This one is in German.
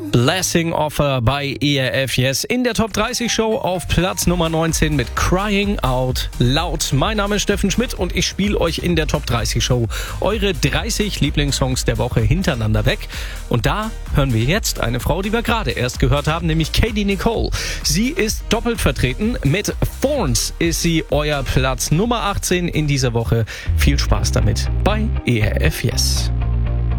Blessing Offer bei ERF Yes in der Top 30 Show auf Platz Nummer 19 mit Crying Out Loud. Mein Name ist Steffen Schmidt und ich spiele euch in der Top 30 Show eure 30 Lieblingssongs der Woche hintereinander weg. Und da hören wir jetzt eine Frau, die wir gerade erst gehört haben, nämlich Katie Nicole. Sie ist doppelt vertreten. Mit Thorns ist sie euer Platz Nummer 18 in dieser Woche. Viel Spaß damit bei ERF Yes.